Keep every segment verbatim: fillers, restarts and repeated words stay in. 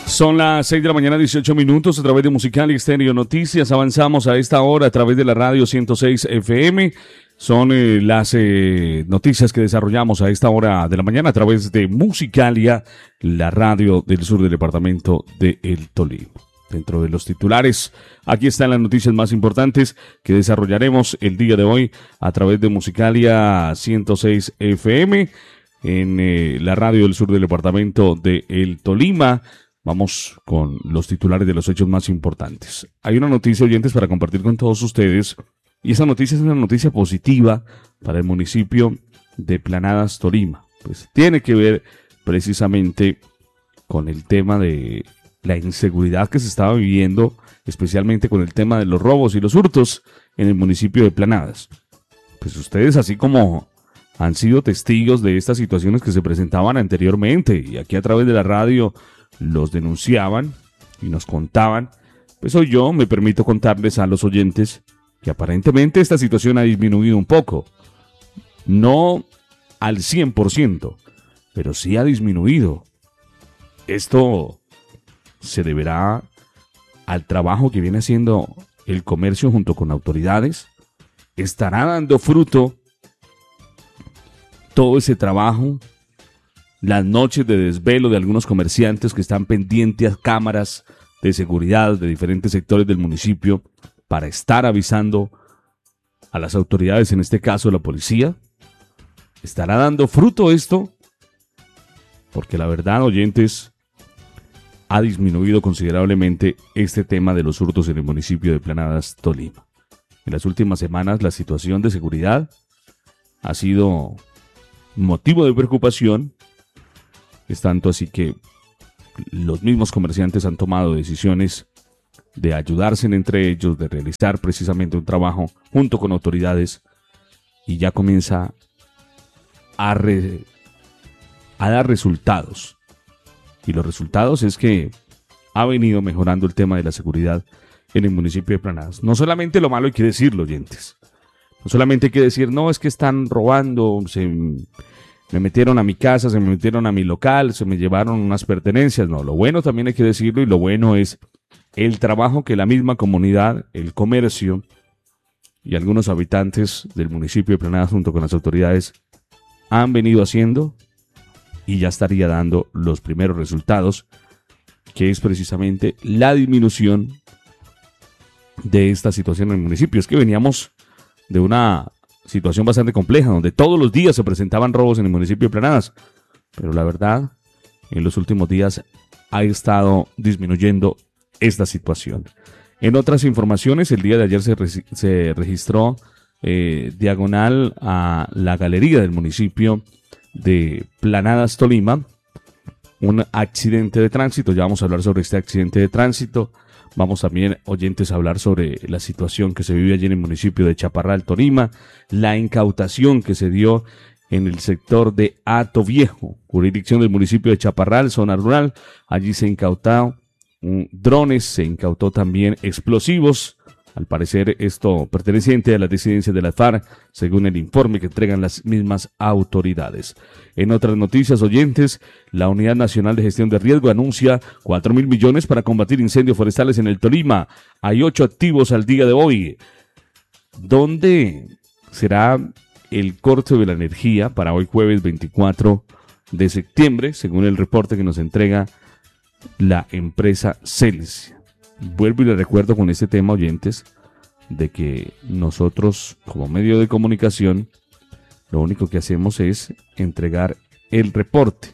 Son las seis de la mañana, dieciocho minutos, a través de Musical y Estéreo Noticias. Avanzamos a esta hora a través de la radio ciento seis F M. Son eh, las eh, noticias que desarrollamos a esta hora de la mañana a través de Musicalia, la radio del sur del departamento de El Tolima. Dentro de los titulares, aquí están las noticias más importantes que desarrollaremos el día de hoy a través de Musicalia ciento seis F M en eh, la radio del sur del departamento de El Tolima. Vamos con los titulares de los hechos más importantes. Hay una noticia, oyentes, para compartir con todos ustedes, y esa noticia es una noticia positiva para el municipio de Planadas, Tolima. Pues tiene que ver precisamente con el tema de la inseguridad que se estaba viviendo, especialmente con el tema de los robos y los hurtos en el municipio de Planadas. Pues ustedes, así como han sido testigos de estas situaciones que se presentaban anteriormente, y aquí a través de la radio los denunciaban y nos contaban, pues hoy yo me permito contarles a los oyentes que aparentemente esta situación ha disminuido un poco. No al cien por ciento, pero sí ha disminuido. Esto se deberá al trabajo que viene haciendo el comercio junto con autoridades. Estará dando fruto todo ese trabajo, las noches de desvelo de algunos comerciantes que están pendientes a cámaras de seguridad de diferentes sectores del municipio para estar avisando a las autoridades, en este caso la policía. ¿Estará dando fruto esto? Porque la verdad, oyentes, ha disminuido considerablemente este tema de los hurtos en el municipio de Planadas, Tolima. En las últimas semanas la situación de seguridad ha sido motivo de preocupación. Es tanto así que los mismos comerciantes han tomado decisiones de ayudarse entre ellos, de realizar precisamente un trabajo junto con autoridades, y ya comienza a, re, a dar resultados. Y los resultados es que ha venido mejorando el tema de la seguridad en el municipio de Planadas. No solamente lo malo hay que decirlo, oyentes. No solamente hay que decir, no, es que están robando, se... me metieron a mi casa, se me metieron a mi local, se me llevaron unas pertenencias. No, lo bueno también hay que decirlo, y lo bueno es el trabajo que la misma comunidad, el comercio y algunos habitantes del municipio de Planadas junto con las autoridades han venido haciendo, y ya estaría dando los primeros resultados, que es precisamente la disminución de esta situación en el municipio. Es que veníamos de una situación bastante compleja, donde todos los días se presentaban robos en el municipio de Planadas, pero la verdad, en los últimos días ha estado disminuyendo esta situación. En otras informaciones, el día de ayer se, re- se registró eh, diagonal a la galería del municipio de Planadas, Tolima, un accidente de tránsito. Ya vamos a hablar sobre este accidente de tránsito. Vamos también, oyentes, a hablar sobre la situación que se vive allí en el municipio de Chaparral, Tolima, la incautación que se dio en el sector de Hato Viejo, jurisdicción del municipio de Chaparral, zona rural. Allí se incautaron um, drones, se incautó también explosivos. Al parecer esto perteneciente a las disidencias de la FARC, según el informe que entregan las mismas autoridades. En otras noticias, oyentes, la Unidad Nacional de Gestión de Riesgo anuncia cuatro mil millones para combatir incendios forestales en el Tolima. Hay ocho activos al día de hoy. ¿Dónde será el corte de la energía para hoy jueves veinticuatro de septiembre, según el reporte que nos entrega la empresa Celsia? Vuelvo y les recuerdo con este tema, oyentes, de que nosotros, como medio de comunicación, lo único que hacemos es entregar el reporte.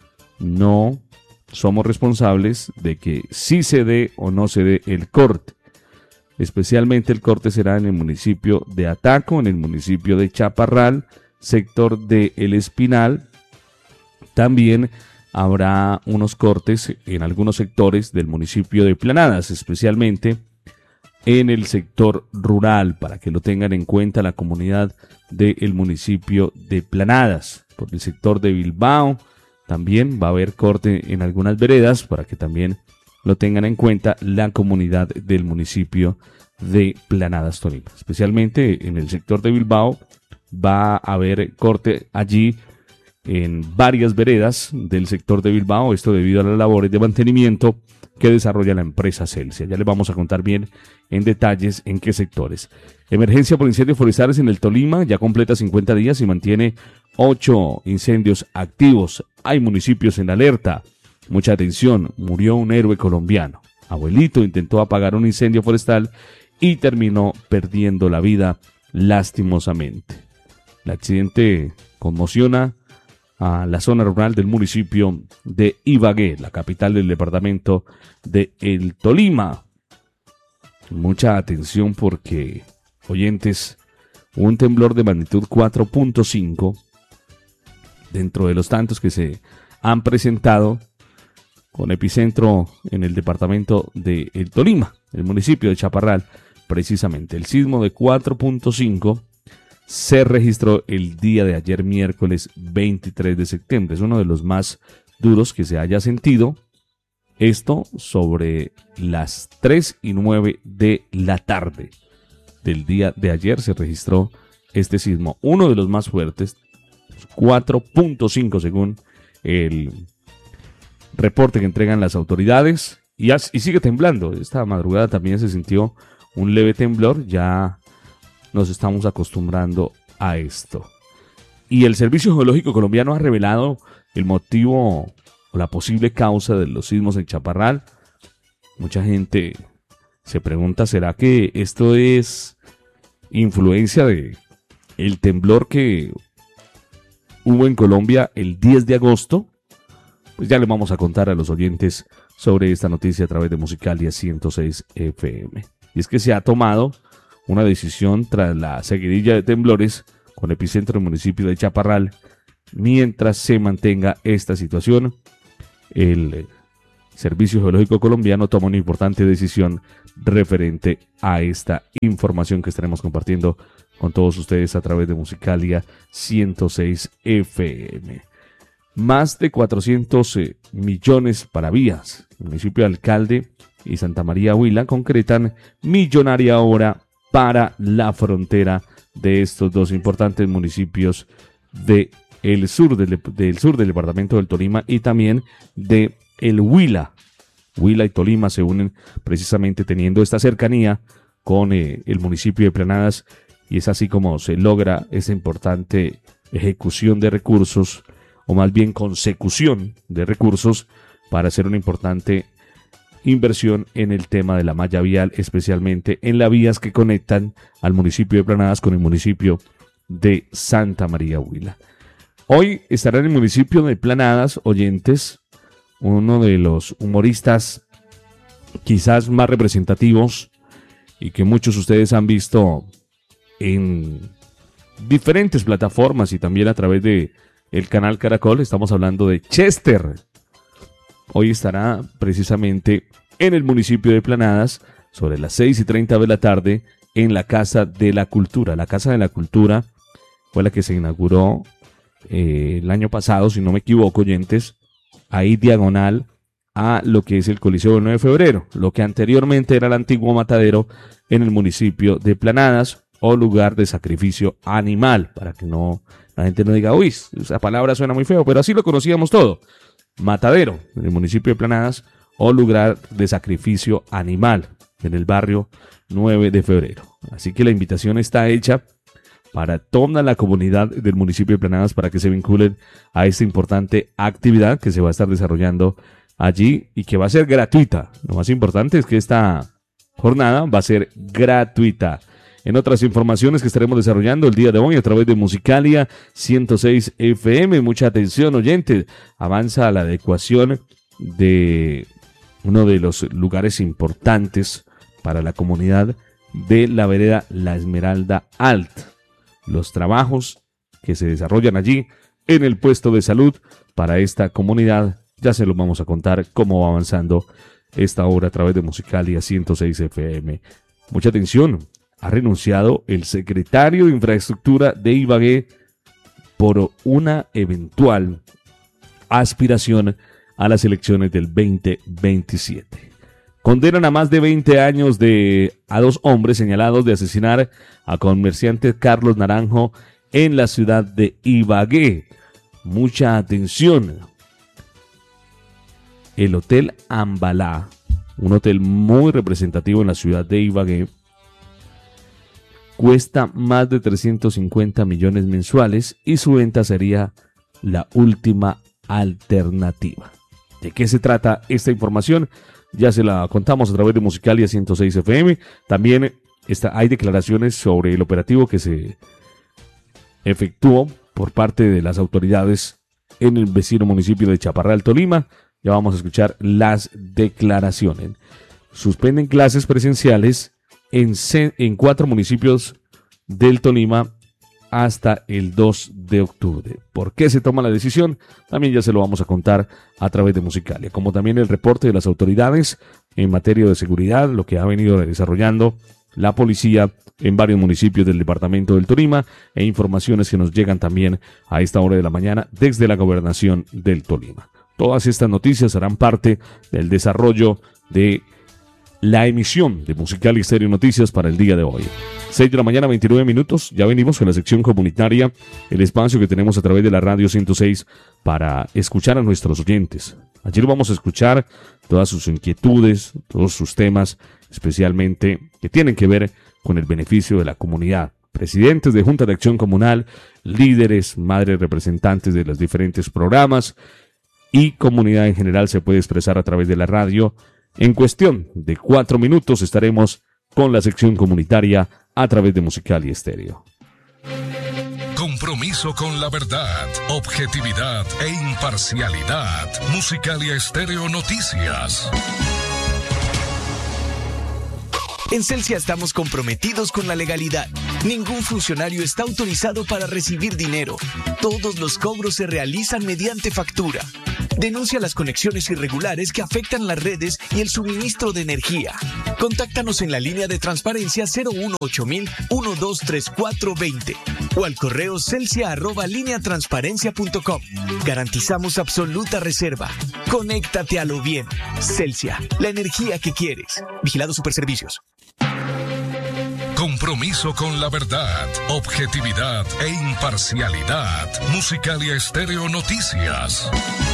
No somos responsables de que sí se dé o no se dé el corte. Especialmente el corte será en el municipio de Ataco, en el municipio de Chaparral, sector de El Espinal. También habrá unos cortes en algunos sectores del municipio de Planadas, especialmente en el sector rural, para que lo tengan en cuenta la comunidad del municipio de Planadas. Por el sector de Bilbao también va a haber corte en algunas veredas, para que también lo tengan en cuenta la comunidad del municipio de Planadas, Tolima. Especialmente en el sector de Bilbao va a haber corte allí en varias veredas del sector de Bilbao, esto debido a las labores de mantenimiento que desarrolla la empresa Celsia. Ya les vamos a contar bien en detalles en qué sectores. Emergencia por incendios forestales en el Tolima, ya completa cincuenta días y mantiene ocho incendios activos. Hay municipios en alerta. Mucha atención, murió un héroe colombiano. Abuelito intentó apagar un incendio forestal y terminó perdiendo la vida lastimosamente. El accidente conmociona a la zona rural del municipio de Ibagué, la capital del departamento de El Tolima. Mucha atención porque, oyentes, un temblor de magnitud cuatro punto cinco, dentro de los tantos que se han presentado, con epicentro en el departamento de El Tolima, el municipio de Chaparral, precisamente. El sismo de cuatro punto cinco se registró el día de ayer, miércoles veintitrés de septiembre. Es uno de los más duros que se haya sentido. Esto sobre las tres y nueve de la tarde del día de ayer se registró este sismo. Uno de los más fuertes, cuatro punto cinco según el reporte que entregan las autoridades. Y, y sigue temblando. Esta madrugada también se sintió un leve temblor. Ya nos estamos acostumbrando a esto. Y el Servicio Geológico Colombiano ha revelado el motivo o la posible causa de los sismos en Chaparral. Mucha gente se pregunta, ¿será que esto es influencia de el temblor que hubo en Colombia el diez de agosto? Pues ya le vamos a contar a los oyentes sobre esta noticia a través de Musicalia ciento seis F M. Y es que se ha tomado una decisión tras la seguidilla de temblores con epicentro en el municipio de Chaparral. Mientras se mantenga esta situación, el Servicio Geológico Colombiano toma una importante decisión referente a esta información que estaremos compartiendo con todos ustedes a través de Musicalia ciento seis F M. Más de cuatrocientos millones para vías. El municipio de Alcalde y Santa María Huila concretan millonaria obra para la frontera de estos dos importantes municipios de el sur del, del sur del departamento del Tolima y también de el Huila. Huila y Tolima se unen precisamente teniendo esta cercanía con eh, el municipio de Planadas, y es así como se logra esa importante ejecución de recursos, o más bien consecución de recursos, para hacer una importante inversión en el tema de la malla vial, especialmente en las vías que conectan al municipio de Planadas con el municipio de Santa María Huila. Hoy estará en el municipio de Planadas, oyentes, uno de los humoristas quizás más representativos y que muchos de ustedes han visto en diferentes plataformas y también a través de el canal Caracol. Estamos hablando de Chester. Hoy estará precisamente en el municipio de Planadas sobre las seis y treinta de la tarde en la Casa de la Cultura. La Casa de la Cultura fue la que se inauguró eh, el año pasado, si no me equivoco, oyentes, ahí diagonal a lo que es el Coliseo del nueve de febrero, lo que anteriormente era el antiguo matadero en el municipio de Planadas, o lugar de sacrificio animal, para que no la gente no diga, uy, esa palabra suena muy feo, pero así lo conocíamos todo. Matadero, en el municipio de Planadas, o lugar de sacrificio animal, en el barrio nueve de febrero. Así que la invitación está hecha para toda la comunidad del municipio de Planadas para que se vinculen a esta importante actividad que se va a estar desarrollando allí y que va a ser gratuita. Lo más importante es que esta jornada va a ser gratuita. En otras informaciones que estaremos desarrollando el día de hoy a través de Musicalia ciento seis F M, mucha atención, oyentes, avanza la adecuación de uno de los lugares importantes para la comunidad de la vereda La Esmeralda Alt. Los trabajos que se desarrollan allí en el puesto de salud para esta comunidad, ya se los vamos a contar cómo va avanzando esta obra a través de Musicalia ciento seis F M. Mucha atención. Ha renunciado el secretario de Infraestructura de Ibagué por una eventual aspiración a las elecciones del veinte veintisiete. Condenan a más de veinte años de a dos hombres señalados de asesinar a comerciante Carlos Naranjo en la ciudad de Ibagué. mucha atención. El Hotel Ambalá, un hotel muy representativo en la ciudad de Ibagué, cuesta más de trescientos cincuenta millones mensuales y su venta sería la última alternativa. ¿De qué se trata esta información? Ya se la contamos a través de Musicalia ciento seis F M. También está, hay declaraciones sobre el operativo que se efectuó por parte de las autoridades en el vecino municipio de Chaparral, Tolima. Ya vamos a escuchar las declaraciones. Suspenden clases presenciales en, en cuatro municipios del Tolima hasta el dos de octubre. ¿Por qué se toma la decisión? También ya se lo vamos a contar a través de Musicalia, como también el reporte de las autoridades en materia de seguridad, lo que ha venido desarrollando la policía en varios municipios del departamento del Tolima e informaciones que nos llegan también a esta hora de la mañana desde la gobernación del Tolima. Todas estas noticias serán parte del desarrollo de la emisión de Musicalia Estéreo Noticias para el día de hoy. seis de la mañana, veintinueve minutos. Ya venimos con la sección comunitaria, el espacio que tenemos a través de la radio ciento seis para escuchar a nuestros oyentes. Ayer vamos a escuchar todas sus inquietudes, todos sus temas, especialmente que tienen que ver con el beneficio de la comunidad. Presidentes de Junta de Acción Comunal, líderes, madres representantes de los diferentes programas y comunidad en general se puede expresar a través de la radio. En cuestión de cuatro minutos estaremos con la sección comunitaria a través de Musicalia Estéreo. Compromiso con la verdad, objetividad e imparcialidad. Musicalia Estéreo Noticias. En Celsia estamos comprometidos con la legalidad. Ningún funcionario está autorizado para recibir dinero. Todos los cobros se realizan mediante factura. Denuncia las conexiones irregulares que afectan las redes y el suministro de energía. Contáctanos en la línea de transparencia cero uno ocho mil uno dos tres cuatro veinte o al correo celsia arroba línea transparencia punto com. Garantizamos absoluta reserva. Conéctate a lo bien. Celsia, la energía que quieres. Vigilado Superservicios. Compromiso con la verdad, objetividad e imparcialidad. Musicalia Estéreo Noticias.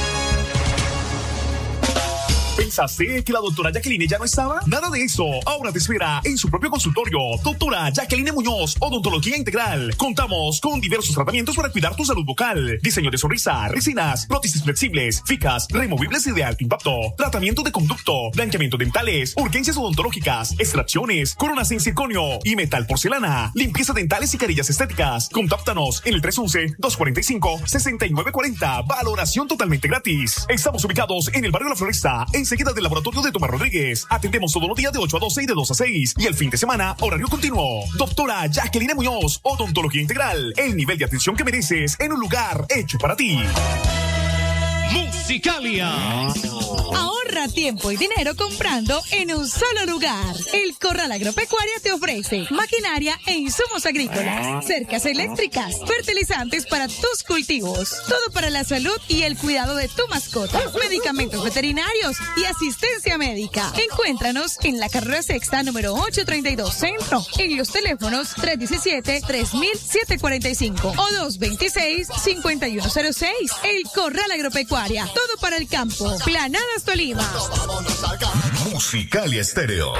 ¿Pensaste que la doctora Jacqueline ya no estaba? Nada de eso. Ahora te espera en su propio consultorio. Doctora Jacqueline Muñoz, Odontología Integral. Contamos con diversos tratamientos para cuidar tu salud bucal. Diseño de sonrisa, resinas, prótesis flexibles, ficas, removibles y de alto impacto. Tratamiento de conducto, blanqueamiento dentales, urgencias odontológicas, extracciones, coronas en circonio y metal porcelana. Limpieza dentales y carillas estéticas. Contáctanos en el tres once, dos cuarenta y cinco, sesenta y nueve cuarenta. Valoración totalmente gratis. Estamos ubicados en el barrio La Floresta, enseguida del laboratorio de Tomás Rodríguez. Atendemos todos los días de ocho a doce y de dos a seis. Y el fin de semana, horario continuo. Doctora Jacqueline Muñoz, Odontología Integral. El nivel de atención que mereces en un lugar hecho para ti. Musicalia. Ahorra tiempo y dinero comprando en un solo lugar. El Corral Agropecuario te ofrece maquinaria e insumos agrícolas, cercas eléctricas, fertilizantes para tus cultivos, todo para la salud y el cuidado de tu mascota, medicamentos veterinarios y asistencia médica. Encuéntranos en la carrera sexta número ochocientos treinta y dos Centro, en los teléfonos tres diecisiete, tres mil, setecientos cuarenta y cinco o dos veintiséis, cincuenta y uno cero seis. El Corral Agropecuario, todo para el campo. Planadas Tolima. Musicalia Estéreo.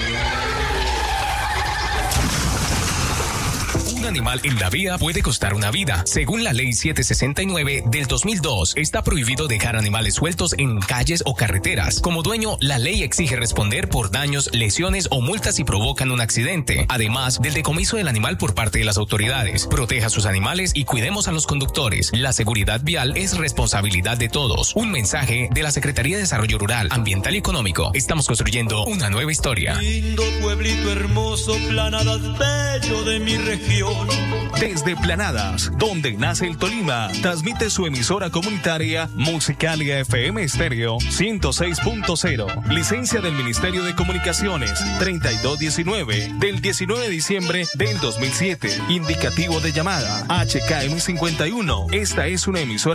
Un animal en la vía puede costar una vida. Según la ley setecientos sesenta y nueve del dos mil dos, está prohibido dejar animales sueltos en calles o carreteras. Como dueño, la ley exige responder por daños, lesiones o multas si provocan un accidente, además del decomiso del animal por parte de las autoridades. Proteja sus animales y cuidemos a los conductores. La seguridad vial es responsabilidad de todos. Un mensaje de la Secretaría de Desarrollo Rural, Ambiental y Económico. Estamos construyendo una nueva historia. Lindo pueblito hermoso, Planadas, bello de mi región. Desde Planadas, donde nace el Tolima, transmite su emisora comunitaria Musicalia F M Estéreo ciento seis punto cero. Licencia del Ministerio de Comunicaciones treinta y dos diecinueve del diecinueve de diciembre del dos mil siete. Indicativo de llamada H K M cincuenta y uno. Esta es una emisora